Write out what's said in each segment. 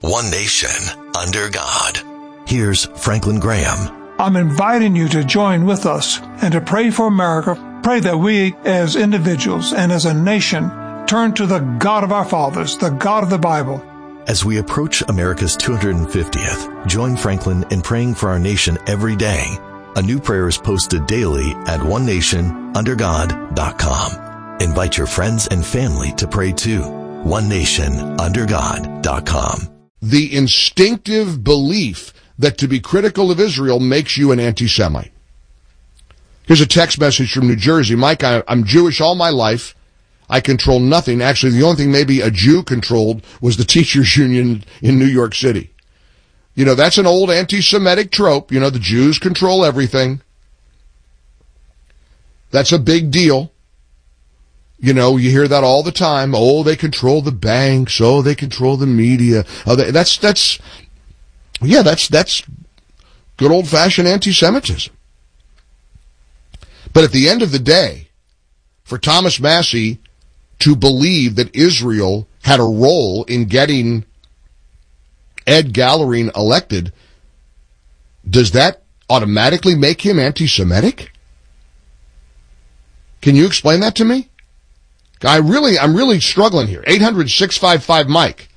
one nation, under God. Here's Franklin Graham. I'm inviting you to join with us and to pray for America. Pray that we as individuals and as a nation turn to the God of our fathers, the God of the Bible. As we approach America's 250th, join Franklin in praying for our nation every day. A new prayer is posted daily at onenationundergod.com. Invite your friends and family to pray too. onenationundergod.com. The instinctive belief that to be critical of Israel makes you an anti-Semite. Here's a text message from New Jersey. Mike, I'm Jewish all my life. I control nothing. Actually, the only thing maybe a Jew controlled was the teachers union in New York City. You know, that's an old anti-Semitic trope. You know, the Jews control everything. That's a big deal. You know, you hear that all the time. Oh, they control the banks. Oh, they control the media. Oh, that's good old-fashioned anti-Semitism. But at the end of the day, for Thomas Massie to believe that Israel had a role in getting Ed Gallerine elected, does that automatically make him anti-Semitic? Can you explain that to me? I'm really struggling here. 800-655-MIKE.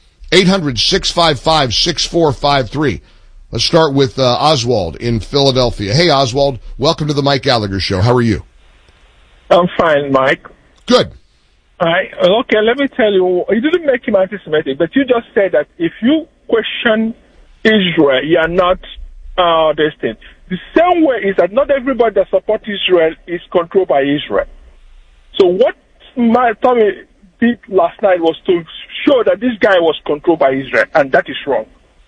800-655-6453. Let's start with Oswald in Philadelphia. Hey, Oswald, welcome to the Mike Gallagher Show. How are you? I'm fine, Mike. Good. Okay, let me tell you, you didn't make him anti-Semitic, but you just said that if you question Israel, you are not destined. The same way is that not everybody that supports Israel is controlled by Israel. So what Tommy did last night was to show that this guy was controlled by Israel, and that is wrong.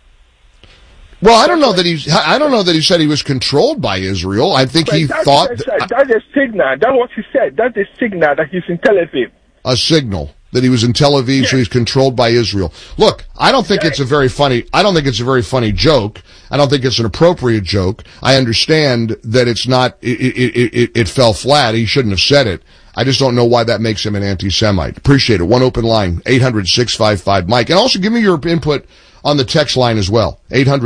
Well, I don't know that he said he was controlled by Israel. I think he thought that's a signal. That's what he said. That's a signal that he's in Tel Aviv. A signal that he was in Tel Aviv, yes. So he's controlled by Israel. Look, I don't think it's a very funny joke. I don't think it's an appropriate joke. I understand that it's not. It fell flat. He shouldn't have said it. I just don't know why that makes him an anti-Semite. Appreciate it. One open line, 800-655-MIKE. And also give me your input on the text line as well,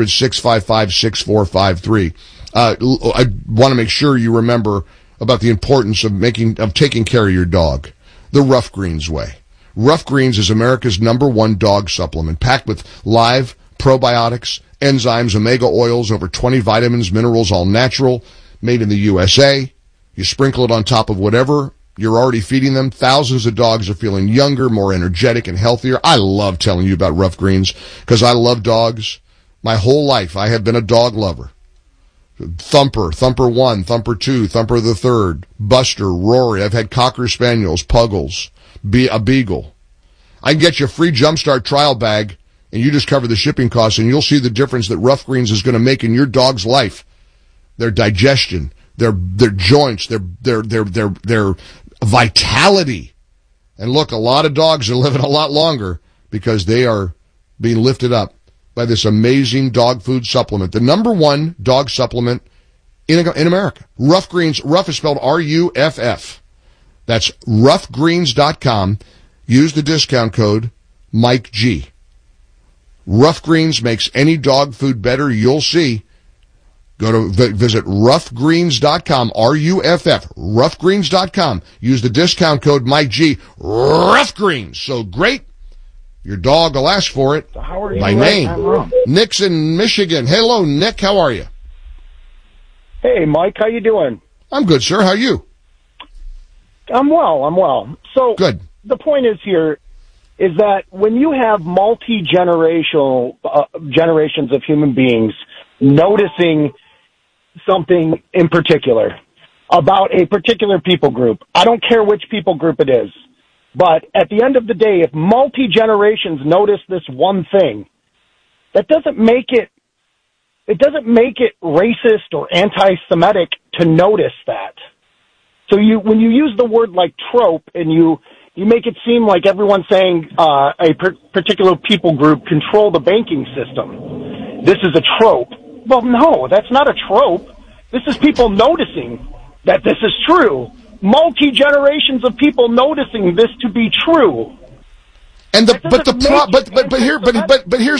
800-655-6453. I want to make sure you remember about the importance of taking care of your dog. The Rough Greens way. Rough Greens is America's #1 dog supplement, packed with live probiotics, enzymes, omega oils, over 20 vitamins, minerals, all natural, made in the USA. You sprinkle it on top of whatever you're already feeding them. Thousands of dogs are feeling younger, more energetic, and healthier. I love telling you about Rough Greens because I love dogs. My whole life, I have been a dog lover. Thumper 1, Thumper 2, Thumper the 3rd, Buster, Rory. I've had Cocker Spaniels, Puggles, a Beagle. I can get you a free Jumpstart trial bag, and you just cover the shipping costs, and you'll see the difference that Rough Greens is going to make in your dog's life. Their digestion, their joints, their vitality. And look, a lot of dogs are living a lot longer because they are being lifted up by this amazing dog food supplement, the #1 dog supplement in America. Rough Greens. Rough is spelled R-U-F-F. That's roughgreens.com. Use the discount code MikeG. Rough Greens makes any dog food better. You'll see. Go to visit roughgreens.com, R-U-F-F, roughgreens.com. Use the discount code MikeG. Rough Greens. So great. Your dog will ask for it. So how are you? My name. Nick's in Michigan. Hello, Nick. How are you? Hey, Mike. How you doing? I'm good, sir. How are you? I'm well. So good. The point is here is that when you have multi-generational generations of human beings noticing something in particular about a particular people group, I don't care which people group it is, but at the end of the day, if multi-generations notice this one thing, that doesn't make it racist or anti-Semitic to notice that. So when you use the word like trope and you make it seem like everyone's saying a particular people group control the banking system, this is a trope. Well, no, that's not a trope. This is people noticing that this is true. Multi-generations of people noticing this to be true. And here's